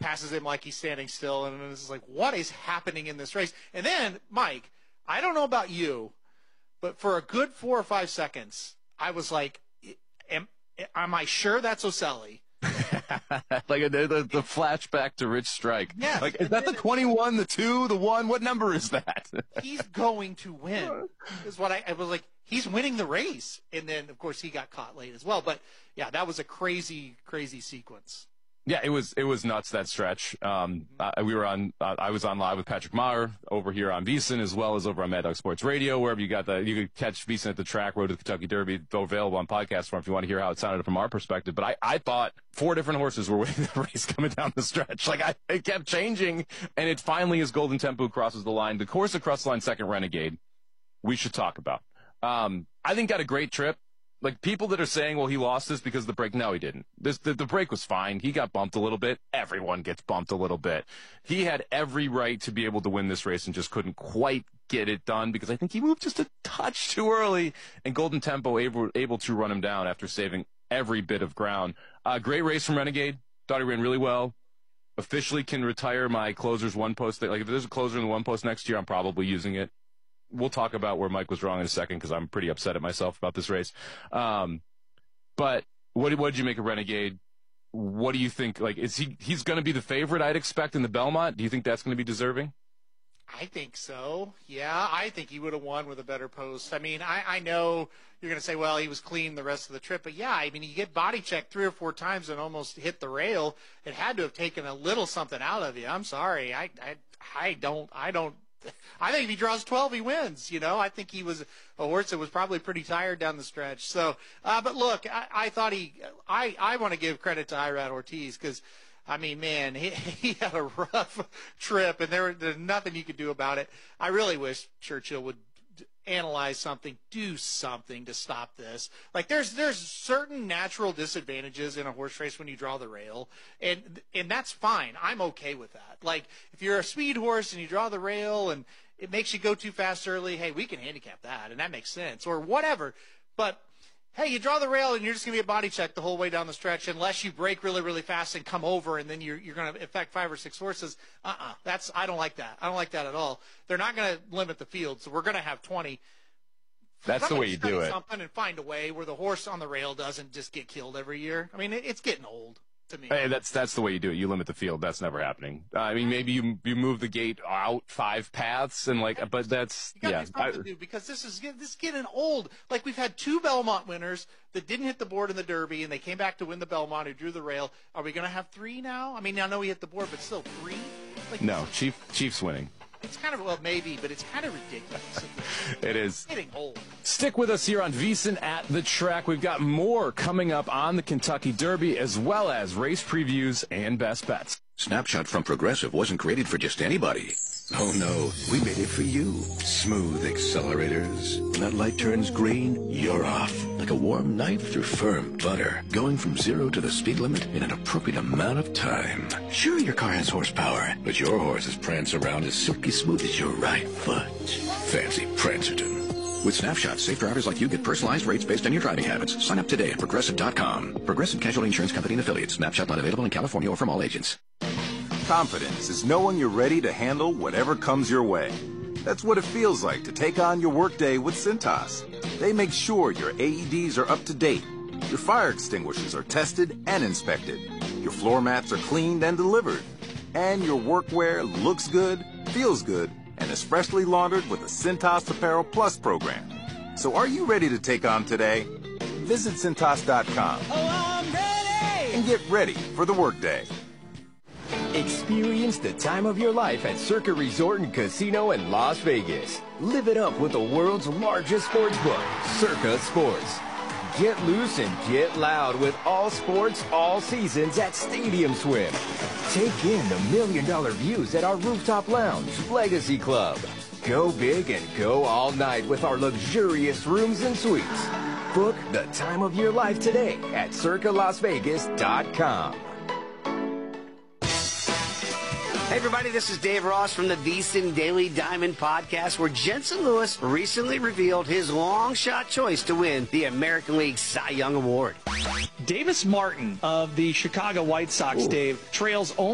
passes him like he's standing still, and it's like, what is happening in this race? And then, Mike, I don't know about you, but for a good 4 or 5 seconds, I was like, am I sure that's Oselli? Like the flashback to Rich Strike. Yeah. Like, is that the 21, the 2, the 1? What number is that? He's going to win. Is what I was like, he's winning the race. And then, of course, he got caught late as well. But, yeah, that was a crazy, crazy sequence. Yeah, it was nuts, that stretch. I was on live with Patrick Maher over here on VSiN, as well as over on Mad Dog Sports Radio, wherever you could catch VSiN at the track, Road to the Kentucky Derby, available on podcast form if you want to hear how it sounded from our perspective. But I thought 4 different horses were winning the race coming down the stretch. Like, it kept changing, and it finally, as Golden Tempo crosses the line, the course across the line, second Renegade, we should talk about. I think got a great trip. Like, people that are saying, well, he lost this because of the break. No, he didn't. The break was fine. He got bumped a little bit. Everyone gets bumped a little bit. He had every right to be able to win this race and just couldn't quite get it done because I think he moved just a touch too early, and Golden Tempo able to run him down after saving every bit of ground. Great race from Renegade. Thought he ran really well. Officially can retire my closer's one post. Like, if there's a closer in the one post next year, I'm probably using it. We'll talk about where Mike was wrong in a second because I'm pretty upset at myself about this race. But what did you make of Renegade? What do you think? Like, he's going to be the favorite, I'd expect, in the Belmont? Do you think that's going to be deserving? I think so. Yeah, I think he would have won with a better post. I mean, I know you're going to say, well, he was clean the rest of the trip. But, yeah, I mean, you get body checked 3 or 4 times and almost hit the rail. It had to have taken a little something out of you. I'm sorry. I think if he draws 12, he wins. You know, I think he was a horse that was probably pretty tired down the stretch. So, but look, I thought I want to give credit to Irad Ortiz because, I mean, man, he had a rough trip and there's nothing you could do about it. I really wish Churchill would analyze something, do something to stop this. Like, there's certain natural disadvantages in a horse race when you draw the rail, and that's fine. I'm okay with that. Like, if you're a speed horse and you draw the rail and it makes you go too fast early, hey, we can handicap that, and that makes sense, or whatever. But hey, you draw the rail and you're just going to get body checked the whole way down the stretch unless you break really, really fast and come over, and then you're going to affect 5 or 6 horses. I don't like that. I don't like that at all. They're not going to limit the field, so we're going to have 20. That's the way you do it. Something and find a way where the horse on the rail doesn't just get killed every year. I mean, it's getting old to me. Hey, that's the way you do it. You limit the field. That's never happening. I mean, maybe you move the gate out 5 paths and but that's, you got something to do because this is getting old. Like, we've had 2 Belmont winners that didn't hit the board in the Derby and they came back to win the Belmont who drew the rail. Are we going to have 3 now? I mean, I know he hit the board, but still 3? Like, no, Chief's winning. It's kind of, well, maybe, but it's kind of ridiculous. It is. It's getting old. Stick with us here on VSiN at the Track. We've got more coming up on the Kentucky Derby, as well as race previews and best bets. Snapshot from Progressive wasn't created for just anybody. Oh no, we made it for you. Smooth accelerators. When that light turns green, you're off. Like a warm knife through firm butter. Going from 0 to the speed limit in an appropriate amount of time. Sure, your car has horsepower, but your horses prance around as silky smooth as your right foot. Fancy Prancerton. With Snapshot, safe drivers like you get personalized rates based on your driving habits. Sign up today at Progressive.com. Progressive Casualty Insurance Company and Affiliates. Snapshot not available in California or from all agents. Confidence is knowing you're ready to handle whatever comes your way. That's what it feels like to take on your workday with Cintas. They make sure your AEDs are up to date, your fire extinguishers are tested and inspected, your floor mats are cleaned and delivered, and your workwear looks good, feels good, and is freshly laundered with the Cintas Apparel Plus program. So are you ready to take on today? Visit Cintas.com and get ready for the workday. Experience the time of your life at Circa Resort and Casino in Las Vegas. Live it up with the world's largest sports book, Circa Sports. Get loose and get loud with all sports, all seasons at Stadium Swim. Take in the $1 million views at our rooftop lounge, Legacy Club. Go big and go all night with our luxurious rooms and suites. Book the time of your life today at circalasvegas.com. Hey everybody, this is Dave Ross from the VSiN Daily Diamond Podcast, where Jensen Lewis recently revealed his long shot choice to win the American League Cy Young Award. Davis Martin of the Chicago White Sox, Dave, trails only